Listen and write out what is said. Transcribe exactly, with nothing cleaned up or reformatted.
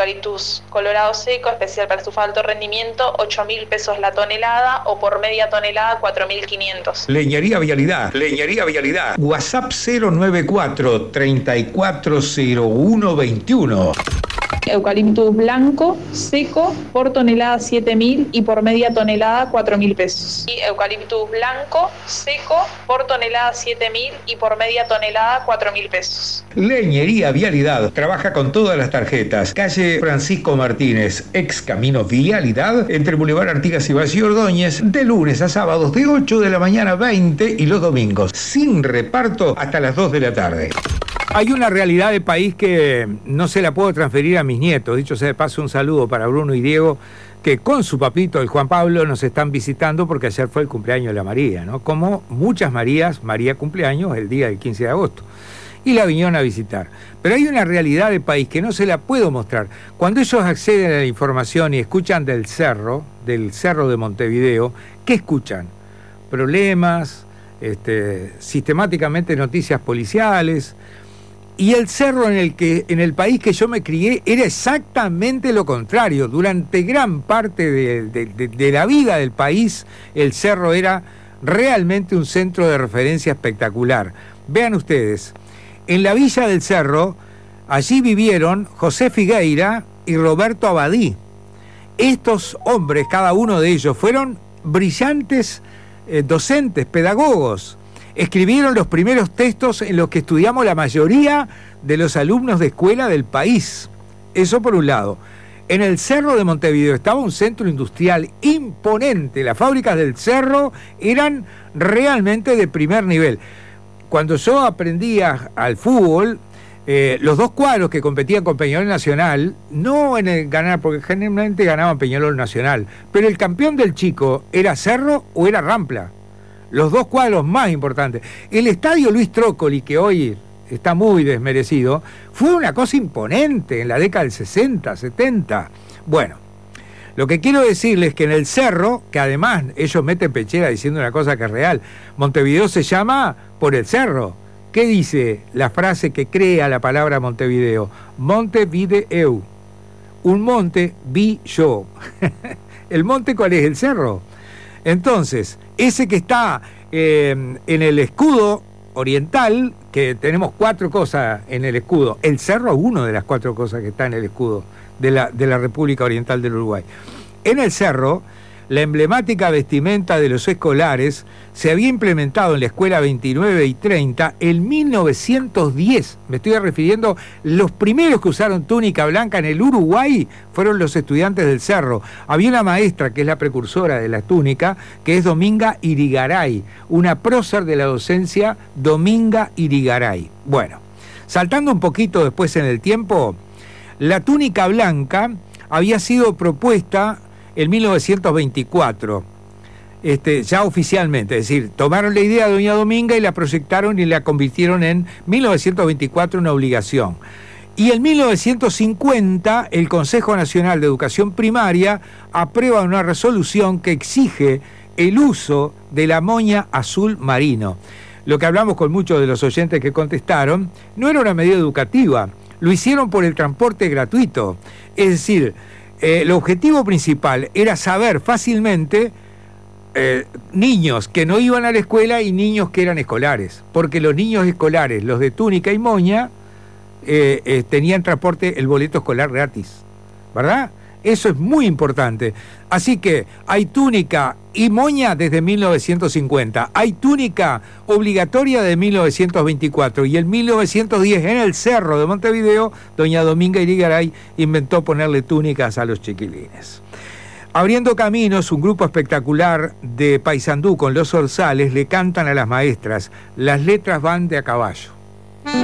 Eucaliptus colorado seco, especial para estufa de alto rendimiento, ocho mil pesos la tonelada, o por media tonelada, cuatro mil quinientos. Leñería Vialidad, Leñería Vialidad. WhatsApp cero nueve cuatro, treinta y cuatro cero uno veintiuno. Eucaliptus blanco seco, por tonelada siete mil y por media tonelada cuatro mil pesos. Y eucaliptus blanco seco, por tonelada siete mil y por media tonelada cuatro mil pesos. Leñería Vialidad, trabaja con todas las tarjetas. Calle Francisco Martínez, ex Camino Vialidad, entre Boulevard Artigas y Valle Ordóñez, de lunes a sábados de ocho de la mañana a veinte y los domingos, sin reparto hasta las dos de la tarde. Hay una realidad de país que no se la puedo transferir a mis nietos. Dicho sea de paso, un saludo para Bruno y Diego, que con su papito, el Juan Pablo, nos están visitando porque ayer fue el cumpleaños de la María, ¿no? Como muchas Marías, María cumpleaños el día del quince de agosto. Y la vinieron a visitar. Pero hay una realidad de país que no se la puedo mostrar. Cuando ellos acceden a la información y escuchan del cerro, del cerro de Montevideo, ¿qué escuchan? Problemas, este, sistemáticamente noticias policiales. Y el cerro en el que en el país que yo me crié era exactamente lo contrario. Durante gran parte de, de, de, de la vida del país, el cerro era realmente un centro de referencia espectacular. Vean ustedes, en la Villa del Cerro, allí vivieron José Figueira y Roberto Abadí. Estos hombres, cada uno de ellos, fueron brillantes eh, docentes, pedagogos. Escribieron los primeros textos en los que estudiamos la mayoría de los alumnos de escuela del país. Eso por un lado. En el Cerro de Montevideo estaba un centro industrial imponente. Las fábricas del Cerro eran realmente de primer nivel. Cuando yo aprendía al fútbol, eh, los dos cuadros que competían con Peñarol Nacional, no en el ganar, porque generalmente ganaban Peñarol Nacional, pero el campeón del chico era Cerro o era Rampla. Los dos cuadros más importantes. El estadio Luis Trócoli, que hoy está muy desmerecido, fue una cosa imponente en la década del sesenta, setenta. Bueno, lo que quiero decirles es que en el Cerro, que además ellos meten pechera diciendo una cosa que es real, Montevideo se llama por el Cerro. ¿Qué dice la frase que crea la palabra Montevideo? Montevideo. Un monte vi yo. ¿El monte cuál es? El cerro. Entonces, ese que está eh, en el escudo oriental, que tenemos cuatro cosas en el escudo, el cerro es una de las cuatro cosas que está en el escudo de la, de la República Oriental del Uruguay. En el cerro, la emblemática vestimenta de los escolares se había implementado en la escuela veintinueve y treinta en mil novecientos diez. Me estoy refiriendo, los primeros que usaron túnica blanca en el Uruguay fueron los estudiantes del Cerro. Había una maestra que es la precursora de la túnica, que es Dominga Irigaray, una prócer de la docencia Dominga Irigaray. Bueno, saltando un poquito después en el tiempo, la túnica blanca había sido propuesta en mil novecientos veinticuatro, este, ya oficialmente, es decir, tomaron la idea de doña Dominga y la proyectaron y la convirtieron en mil novecientos veinticuatro una obligación. Y en mil novecientos cincuenta el Consejo Nacional de Educación Primaria aprueba una resolución que exige el uso de la moña azul marino. Lo que hablamos con muchos de los oyentes que contestaron, no era una medida educativa, lo hicieron por el transporte gratuito, es decir, Eh, el objetivo principal era saber fácilmente eh, niños que no iban a la escuela y niños que eran escolares, porque los niños escolares, los de túnica y moña, eh, eh, tenían transporte, el boleto escolar gratis, ¿verdad? Eso es muy importante. Así que hay túnica y moña desde mil novecientos cincuenta, hay túnica obligatoria de mil novecientos veinticuatro, y en mil novecientos diez en el Cerro de Montevideo, doña Dominga Irigaray inventó ponerle túnicas a los chiquilines. Abriendo Caminos, un grupo espectacular de Paysandú con los orzales le cantan a las maestras, las letras van de a caballo.